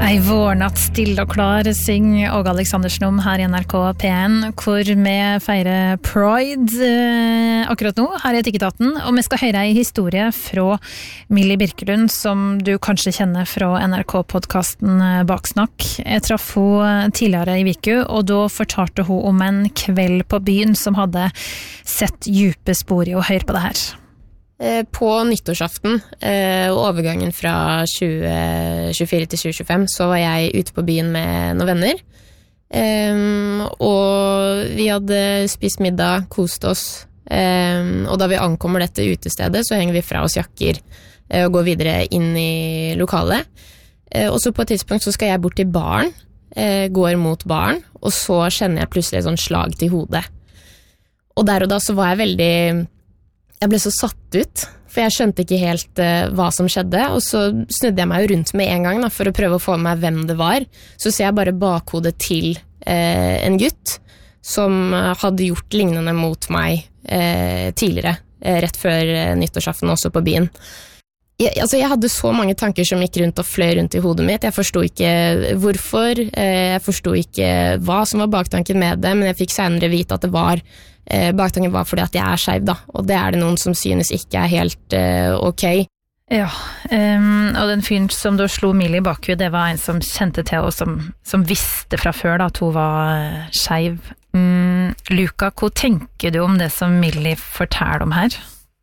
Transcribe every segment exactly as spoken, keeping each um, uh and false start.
Ei vårnatt still og klar synger Åge Aleksandersen om her i N R K P en, hvor vi feirer Pride eh, akkurat nå, her i Etikketaten, og vi skal høre ei historie fra Millie Birkelund, som du kanskje kjenner fra N R K-podcasten Baksnakk. Jeg traff hun tidligere i viku, og da fortalte hun om en kveld på byen som hadde sett djupe spor i å høre på det her. På nyttårsaften og overgangen fra tjue tjuefire til tjue tjuefem så var jeg ute på byen med noen venner, og vi hadde spist middag, kost oss, og da vi ankommer dette utestedet så henger vi fra oss jakker og går videre inn i lokalet, og så på et tidspunkt så skal jeg bort til baren, går mot baren, og så kjenner jeg plutselig et sånn slag til hodet, og der og da så var jeg veldig Jeg ble så satt ut, for jeg skjønte ikke helt uh, hva som skjedde, og så snudde jeg meg jo rundt med en gang da, for å prøve å få med meg hvem det var. Så ser jeg bare bakhodet til uh, en gutt som uh, hadde gjort lignende mot meg uh, tidligere, uh, rett før uh, nyttårsaften også på byen. Jeg, altså, jeg hadde så mange tanker som gikk rundt og fløy rundt i hodet mitt. Jeg forstod ikke hvorfor, uh, jeg forstod ikke hva som var baktanken med det, men jeg fikk senere vite at det var Eh, baktanken var fordi at jeg er skeiv da, og det er det noen som synes ikke er helt eh, ok. Ja, um, og den fyren som da slo Millie i bakhuet, det var en som kjente til og som, som visste fra før da, at hun var skeiv. Mm, Luka, hva tenker du om det som Millie forteller om her?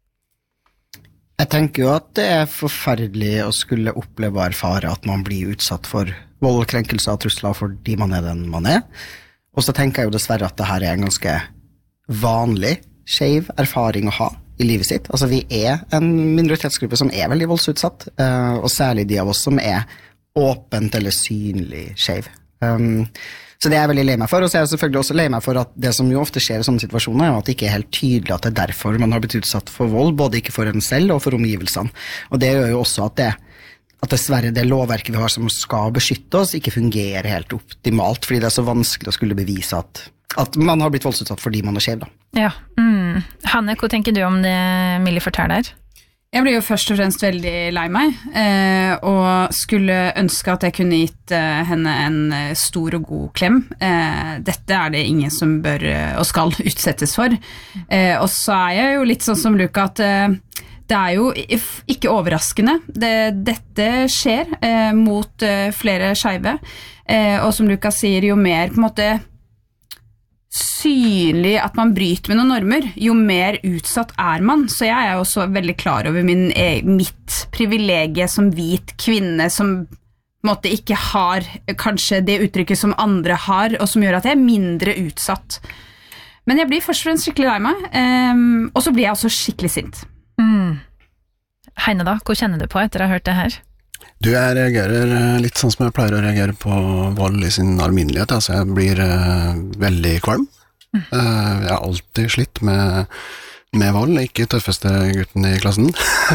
Jeg tenker jo at det er forferdelig å skulle oppleve og erfare at man blir utsatt for vold, krenkelser og trusler fordi man er den man er. Og så tenker jeg jo dessverre at det her er en ganske vanlig, skeiv erfaring å ha i livet sitt. Altså vi er en minoritetsgruppe som er veldig voldsutsatt, uh, og særlig de av oss som er åpent eller synlig skeiv. Um, så det er jeg veldig lei meg for, og så er jeg selvfølgelig også lei meg for at det som jo ofte skjer i sånne situasjoner er at det ikke er helt tydelig at det er derfor man har blitt utsatt for vold, både ikke for en selv og for omgivelsene. Og det gjør jo også at det at dessverre det lovverket vi har som skal beskytte oss ikke fungerer helt optimalt, fordi det er så vanskelig å skulle bevise at, at man har blitt voldsutsatt fordi man er skjev da. Ja, mm. Hanne, hva tenker du om det Millie forteller? Jeg blir jo først og fremst veldig lei meg, eh, og skulle ønske at jeg kunne gitt eh, henne en stor og god klem. Eh, dette er det ingen som bør og skal utsettes for. Eh, og så er jeg jo litt sånn som Luka at eh, det er jo ikke overraskende. Det, dette skjer eh, mot eh, flere skeive, eh, og som Lukas sier, jo mer på en måte synlig at man bryter med noen normer, jo mer utsatt er man. Så jeg er jo også veldig klar over min, mitt privilegie som hvit kvinne, som på en måte ikke har kanskje det uttrykket som andre har, og som gjør at jeg er mindre utsatt. Men jeg blir først og fremst skikkelig lei meg, eh, og så blir jeg også skikkelig sint. Mm. Heine da, hva kjenner du på etter å ha hørt det her? Du, jeg reagerer litt sånn som jeg pleier å reagere på vold i sin alminnelighet, altså jeg blir uh, veldig kvalm. Mm. Uh, jeg har alltid slitt med, med vold, ikke tøffeste gutten i klassen.